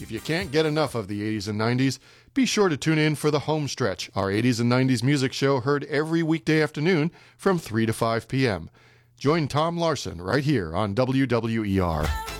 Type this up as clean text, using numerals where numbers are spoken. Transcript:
If you can't get enough of the 80s and 90s, be sure to tune in for The Home Stretch, our 80s and 90s music show heard every weekday afternoon from 3 to 5 p.m. Join Tom Larson right here on WWER.